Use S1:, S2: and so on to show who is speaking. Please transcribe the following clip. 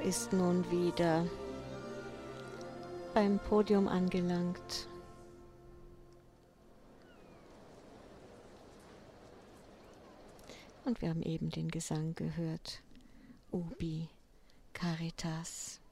S1: ist nun wieder beim Podium angelangt. Und wir haben eben den Gesang gehört. Ubi Caritas.